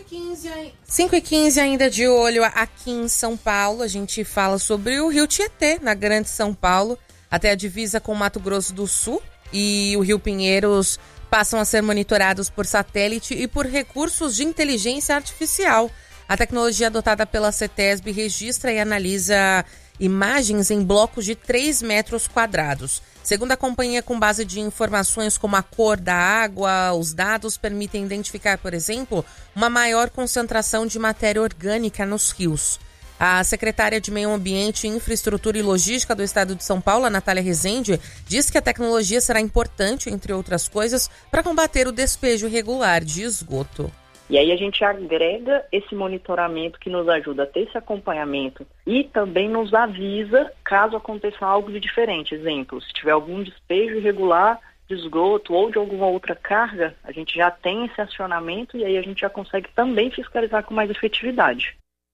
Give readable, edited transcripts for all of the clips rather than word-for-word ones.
5h15 ainda de olho aqui em São Paulo. A gente fala sobre o Rio Tietê, na Grande São Paulo, até a divisa com Mato Grosso do Sul. E o Rio Pinheiros passam a ser monitorados por satélite e por recursos de inteligência artificial. A tecnologia adotada pela CETESB registra e analisa imagens em blocos de 3 metros quadrados. Segundo a companhia, com base de informações como a cor da água, os dados permitem identificar, por exemplo, uma maior concentração de matéria orgânica nos rios. A secretária de Meio Ambiente, Infraestrutura e Logística do Estado de São Paulo, a Natália Rezende, diz que a tecnologia será importante, entre outras coisas, para combater o despejo irregular de esgoto. E aí a gente agrega esse monitoramento que nos ajuda a ter esse acompanhamento e também nos avisa caso aconteça algo de diferente. Exemplo, se tiver algum despejo irregular de esgoto ou de alguma outra carga, a gente já tem esse acionamento e aí a gente já consegue também fiscalizar com mais efetividade.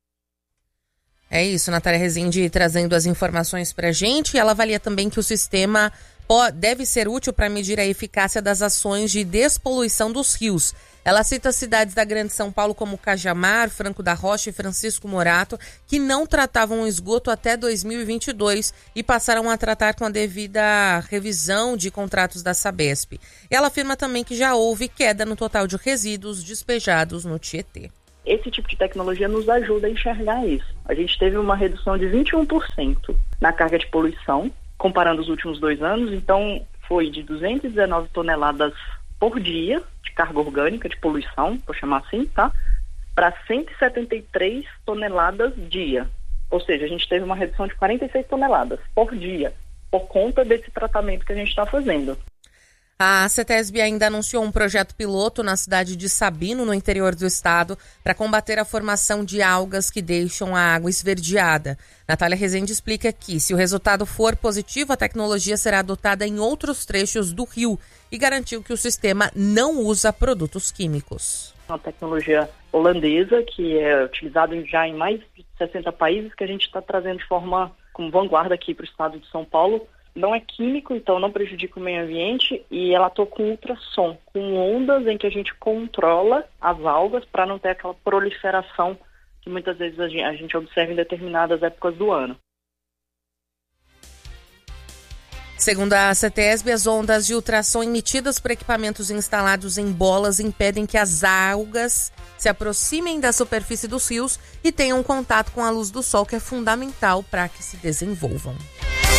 É isso, Natália Rezende trazendo as informações para a gente. Ela avalia também que o sistema deve ser útil para medir a eficácia das ações de despoluição dos rios. Ela cita cidades da Grande São Paulo como Cajamar, Franco da Rocha e Francisco Morato, que não tratavam o esgoto até 2022 e passaram a tratar com a devida revisão de contratos da Sabesp. Ela afirma também que já houve queda no total de resíduos despejados no Tietê. Esse tipo de tecnologia nos ajuda a enxergar isso. A gente teve uma redução de 21% na carga de poluição, comparando os últimos 2 anos. Então, foi de 219 toneladas por dia de carga orgânica, de poluição, vou chamar assim, tá? Para 173 toneladas dia. Ou seja, a gente teve uma redução de 46 toneladas por dia, por conta desse tratamento que a gente está fazendo. A CETESB ainda anunciou um projeto piloto na cidade de Sabino, no interior do estado, para combater a formação de algas que deixam a água esverdeada. Natália Rezende explica que, se o resultado for positivo, a tecnologia será adotada em outros trechos do rio e garantiu que o sistema não usa produtos químicos. Uma tecnologia holandesa que é utilizada já em mais de 60 países, que a gente está trazendo de forma como vanguarda aqui para o estado de São Paulo. Não é químico, então não prejudica o meio ambiente, e ela atua com ultrassom, com ondas em que a gente controla as algas para não ter aquela proliferação que muitas vezes a gente observa em determinadas épocas do ano. Segundo a CETESB, as ondas de ultrassom emitidas por equipamentos instalados em bolas impedem que as algas se aproximem da superfície dos rios e tenham contato com a luz do sol, que é fundamental para que se desenvolvam.